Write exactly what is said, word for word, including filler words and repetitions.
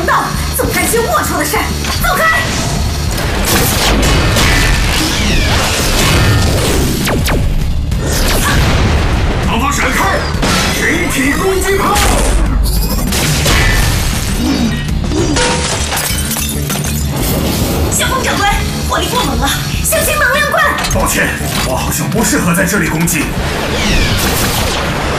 道，总干些龌龊的事，走开！ 长发闪开，人体攻击炮！ 萧峰长官，火力过猛了，小心能量罐！ 抱歉，我好像不适合在这里攻击。